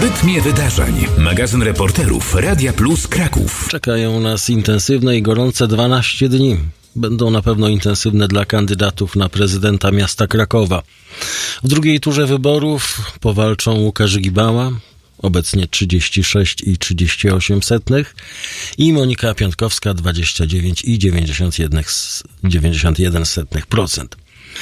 rytmie wydarzeń. Magazyn reporterów Radia Plus Kraków. Czekają nas intensywne i gorące 12 dni. Będą na pewno intensywne dla kandydatów na prezydenta miasta Krakowa. W drugiej turze wyborów powalczą Łukasz Gibała, obecnie 36,38, i Monika Piątkowska, 29,91%.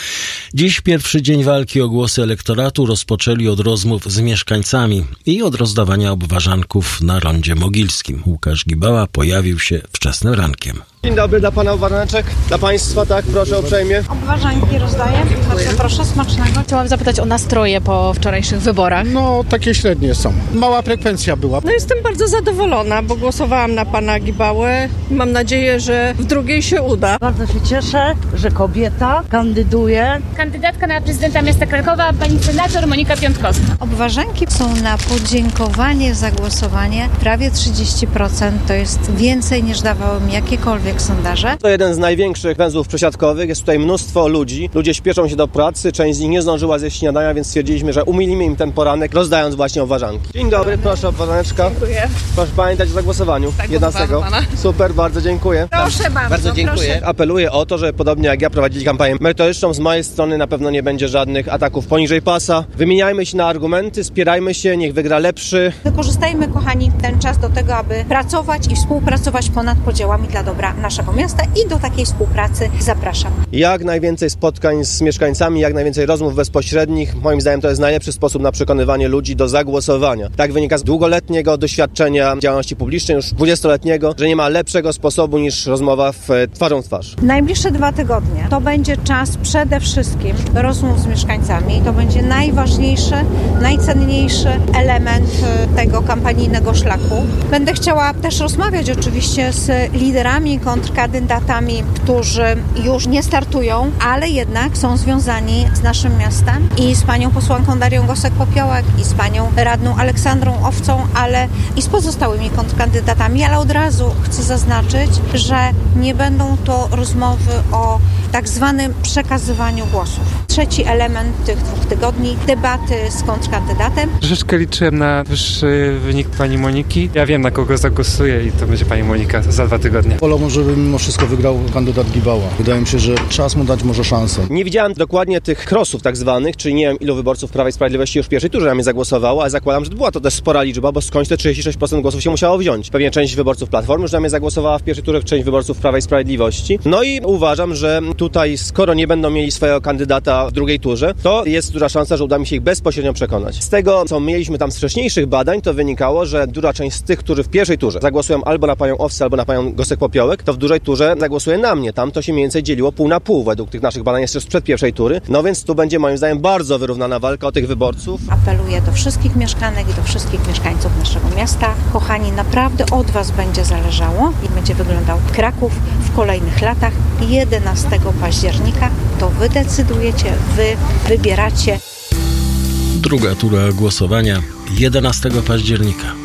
Dziś pierwszy dzień walki o głosy elektoratu rozpoczęli od rozmów z mieszkańcami i od rozdawania obwarzanków na rondzie mogilskim. Łukasz Gibała pojawił się wczesnym rankiem. Dzień dobry, dla pana obwarzaneczek, dla państwa, tak, proszę uprzejmie. Obwarzanki rozdaję, bardzo proszę, smacznego. Chciałam zapytać o nastroje po wczorajszych wyborach. No, takie średnie są. Mała frekwencja była. No jestem bardzo zadowolona, bo głosowałam na pana Gibałę. Mam nadzieję, że w drugiej się uda. Bardzo się cieszę, że kobieta kandyduje. Kandydatka na prezydenta miasta Krakowa, pani senator Monika Piątkowska. Obwarzanki są na podziękowanie za głosowanie. Prawie 30%, to jest więcej niż dawały mi jakiekolwiek sondaże. To jeden z największych węzłów przesiadkowych. Jest tutaj mnóstwo ludzi. Ludzie śpieszą się do pracy, część z nich nie zdążyła zjeść śniadania, więc stwierdziliśmy, że umilimy im ten poranek, rozdając właśnie obwarzanki. Dzień dobry, proszę obwarzaneczka. Dziękuję. Proszę pamiętać o zagłosowaniu. Tak, 11. Super, bardzo dziękuję. Proszę bardzo dziękuję. Proszę. Apeluję o to, że podobnie jak ja prowadzili kampanię merytoryczną, z mojej strony na pewno nie będzie żadnych ataków poniżej pasa. Wymieniajmy się na argumenty, spierajmy się, niech wygra lepszy. Wykorzystajmy, kochani, ten czas do tego, aby pracować i współpracować ponad podziałami dla dobra naszego miasta i do takiej współpracy zapraszam. Jak najwięcej spotkań z mieszkańcami, jak najwięcej rozmów bezpośrednich. Moim zdaniem to jest najlepszy sposób na przekonywanie ludzi do zagłosowania. Tak wynika z długoletniego doświadczenia działalności publicznej, już 20-letniego, że nie ma lepszego sposobu niż rozmowa twarzą w twarz. Najbliższe 2 tygodnie to będzie czas przede wszystkim rozmów z mieszkańcami. To będzie najważniejszy, najcenniejszy element tego kampanijnego szlaku. Będę chciała też rozmawiać oczywiście z liderami, kontrkandydatami, którzy już nie startują, ale jednak są związani z naszym miastem i z panią posłanką Darią Gosek-Popiołek i z panią radną Aleksandrą Owcą, ale i z pozostałymi kontrkandydatami, ale od razu chcę zaznaczyć, że nie będą to rozmowy o tak zwanym przekazywaniu głosów. Trzeci element tych 2 tygodni, debaty z kontrkandydatem. Troszeczkę liczyłem na wyższy wynik pani Moniki. Ja wiem, na kogo zagłosuję i to będzie pani Monika za 2 tygodnie. Wolałbym, żeby mimo wszystko wygrał kandydat Gibała. Wydaje mi się, że czas mu dać może szansę. Nie widziałem dokładnie tych krosów tak zwanych, czyli nie wiem ilu wyborców Prawa i Sprawiedliwości już w pierwszej turze na mnie zagłosowało, ale zakładam, że była to też spora liczba, bo skądś te 36% głosów się musiało wziąć. Pewnie część wyborców Platformy już na mnie zagłosowała w pierwszej turze, część wyborców Prawa i Sprawiedliwości. No i uważam, że tutaj skoro nie będą mieli swojego kandydata w drugiej turze, to jest duża szansa, że uda mi się ich bezpośrednio przekonać. Z tego, co mieliśmy tam z wcześniejszych badań, to wynikało, że duża część z tych, którzy w pierwszej turze zagłosują albo na panią Owcę, albo na panią Gosek-Popiołek, to w dużej turze zagłosuje na mnie. Tam to się mniej więcej dzieliło pół na pół według tych naszych badań jeszcze sprzed pierwszej tury. No więc tu będzie moim zdaniem bardzo wyrównana walka o tych wyborców. Apeluję do wszystkich mieszkanek i do wszystkich mieszkańców naszego miasta. Kochani, naprawdę od was będzie zależało i będzie wyglądał Kraków w kolejnych latach. 11 października to wy decydujecie, wy wybieracie. Druga tura głosowania 11 października.